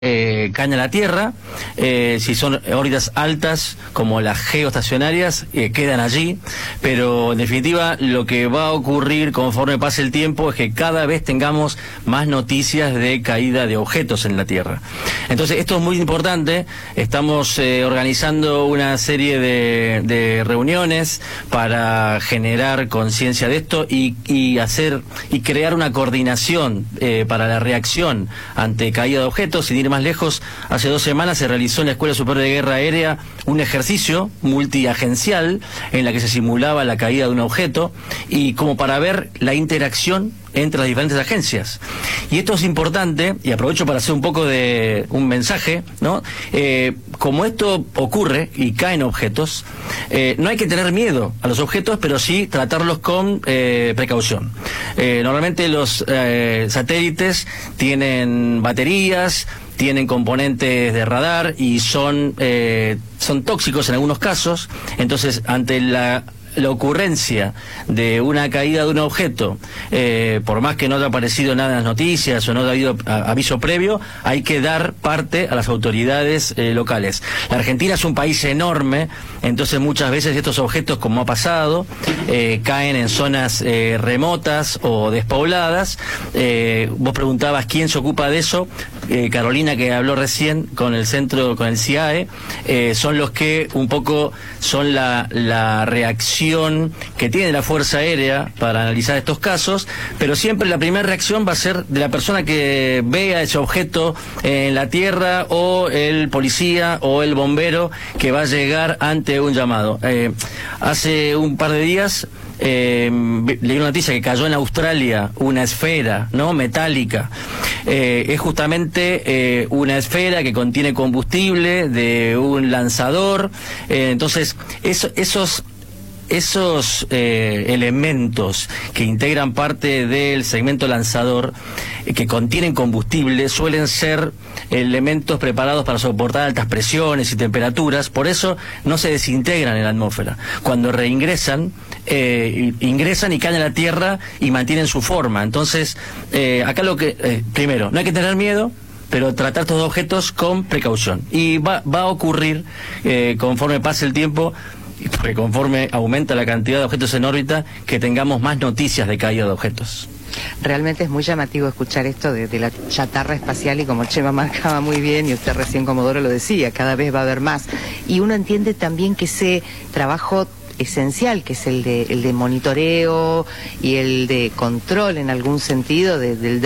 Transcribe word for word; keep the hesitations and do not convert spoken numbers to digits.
Eh, caen a la tierra, eh, si son órbitas altas como las geoestacionarias, eh, quedan allí, pero en definitiva lo que va a ocurrir conforme pase el tiempo es que cada vez tengamos más noticias de caída de objetos en la tierra. Entonces esto es muy importante. Estamos eh, organizando una serie de, de reuniones para generar conciencia de esto y, y hacer y crear una coordinación eh, para la reacción ante caída de objetos. Sin ir más lejos, hace dos semanas se realizó en la Escuela Superior de Guerra Aérea un ejercicio multiagencial en la que se simulaba la caída de un objeto y como para ver la interacción entre las diferentes agencias. Y esto es importante, y aprovecho para hacer un poco de un mensaje, ¿no? Eh, como esto ocurre y caen objetos, eh, no hay que tener miedo a los objetos, pero sí tratarlos con eh, precaución. Eh, normalmente los eh, satélites tienen baterías, tienen componentes de radar y son, eh, son tóxicos en algunos casos. Entonces, ante la la ocurrencia de una caída de un objeto, eh, por más que no haya aparecido nada en las noticias o no haya habido aviso previo, hay que dar parte a las autoridades eh, locales. La Argentina es un país enorme, entonces muchas veces estos objetos, como ha pasado, eh, caen en zonas eh, remotas o despobladas. Eh, vos preguntabas quién se ocupa de eso. Eh, Carolina, que habló recién con el centro, con el C I A E, eh, son los que un poco son la, la reacción que tiene la Fuerza Aérea para analizar estos casos, pero siempre la primera reacción va a ser de la persona que vea ese objeto en la tierra, o el policía o el bombero que va a llegar ante un llamado. Eh, hace un par de días Eh, leí una noticia que cayó en Australia una esfera, ¿no?, metálica. Eh, es justamente eh, una esfera que contiene combustible de un lanzador. Eh, entonces, eso, esos esos eh, elementos que integran parte del segmento lanzador, eh, que contienen combustible, suelen ser elementos preparados para soportar altas presiones y temperaturas. Por eso no se desintegran en la atmósfera. Cuando reingresan, eh, ingresan y caen a la tierra y mantienen su forma. Entonces, eh, acá lo que, eh, primero, no hay que tener miedo, pero tratar estos objetos con precaución. Y va, va a ocurrir, eh, conforme pase el tiempo, porque conforme aumenta la cantidad de objetos en órbita, que tengamos más noticias de caída de objetos. Realmente es muy llamativo escuchar esto de, de la chatarra espacial, y como Chema marcaba muy bien, y usted recién, Comodoro, lo decía, cada vez va a haber más. Y uno entiende también que ese trabajo esencial, que es el de, el de monitoreo y el de control en algún sentido de, del